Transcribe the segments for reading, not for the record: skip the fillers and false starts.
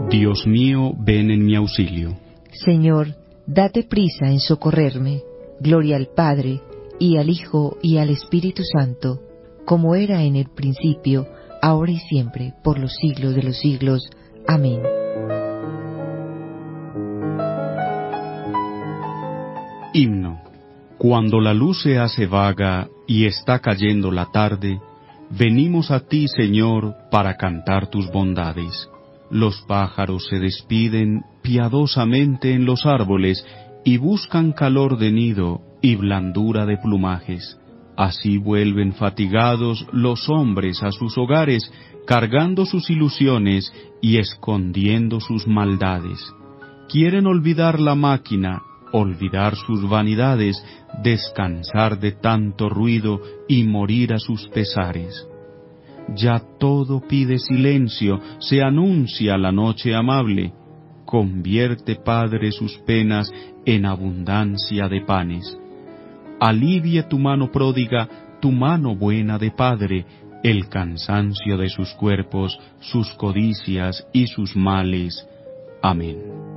Dios mío, ven en mi auxilio. Señor, date prisa en socorrerme. Gloria al Padre, y al Hijo, y al Espíritu Santo, como era en el principio, ahora y siempre, por los siglos de los siglos. Amén. Himno. Cuando la luz se hace vaga y está cayendo la tarde, venimos a ti, Señor, para cantar tus bondades. Los pájaros se despiden piadosamente en los árboles y buscan calor de nido y blandura de plumajes. Así vuelven fatigados los hombres a sus hogares, cargando sus ilusiones y escondiendo sus maldades. Quieren olvidar la máquina, olvidar sus vanidades, descansar de tanto ruido y morir a sus pesares. Ya todo pide silencio, se anuncia la noche amable. Convierte, Padre, sus penas en abundancia de panes. Alivie tu mano pródiga, tu mano buena de Padre, el cansancio de sus cuerpos, sus codicias y sus males. Amén.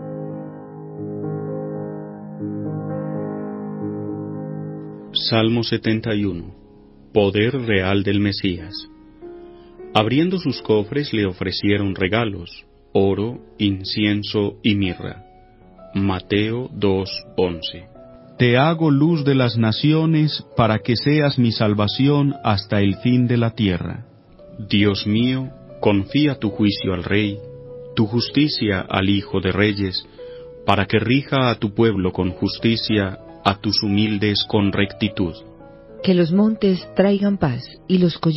Salmo 71. Poder real del Mesías. Abriendo sus cofres le ofrecieron regalos, oro, incienso y mirra. Mateo 2:11. Te hago luz de las naciones para que seas mi salvación hasta el fin de la tierra. Dios mío, confía tu juicio al Rey, tu justicia al Hijo de Reyes, para que rija a tu pueblo con justicia, a tus humildes con rectitud. Que los montes traigan paz y los collados